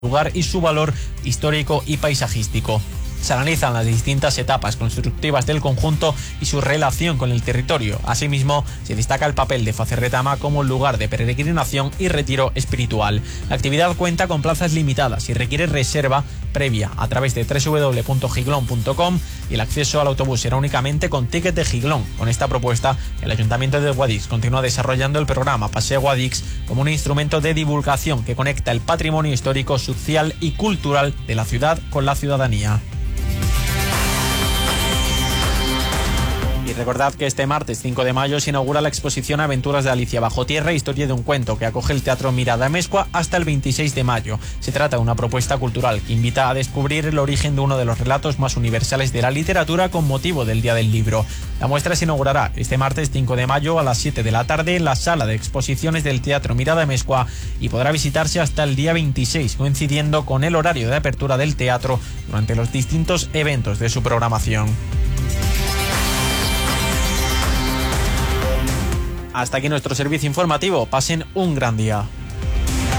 lugar y su valor histórico y paisajístico. Se analizan las distintas etapas constructivas del conjunto y su relación con el territorio. Asimismo, se destaca el papel de Facerretama como lugar de peregrinación y retiro espiritual. La actividad cuenta con plazas limitadas y requiere reserva previa a través de www.giglón.com y el acceso al autobús será únicamente con ticket de Giglón. Con esta propuesta, el Ayuntamiento de Guadix continúa desarrollando el programa Paseo Guadix como un instrumento de divulgación que conecta el patrimonio histórico, social y cultural de la ciudad con la ciudadanía. Y recordad que este martes 5 de mayo se inaugura la exposición Aventuras de Alicia bajo tierra, historia de un cuento, que acoge el Teatro Mirada Amezcua hasta el 26 de mayo. Se trata de una propuesta cultural que invita a descubrir el origen de uno de los relatos más universales de la literatura con motivo del Día del Libro. La muestra se inaugurará este martes 5 de mayo a las 7 de la tarde en la sala de exposiciones del Teatro Mirada Amezcua y podrá visitarse hasta el día 26, coincidiendo con el horario de apertura del teatro durante los distintos eventos de su programación. Hasta aquí nuestro servicio informativo. Pasen un gran día.